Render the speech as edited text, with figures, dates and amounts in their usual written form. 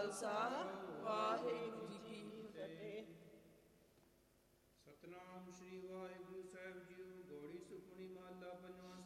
ਖਾਲਸਾ ਵਾਹਿਗੁਰੂ ਜੀ ਕੀ ਫਤਿਹ। ਸਤਨਾਮ ਸ਼੍ਰੀ ਵਾਹਿਗੁਰੂ ਸਾਹਿਬ JIO. Gauri Sukhmani ਮਹੱਲਾ ਪੰਜਵਾਂ।